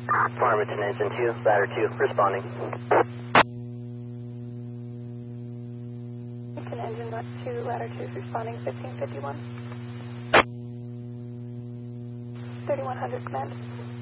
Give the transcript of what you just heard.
Farmington Engine 2, Ladder 2, responding. Farmington Engine 2, Ladder 2, responding 1551. 3100 command.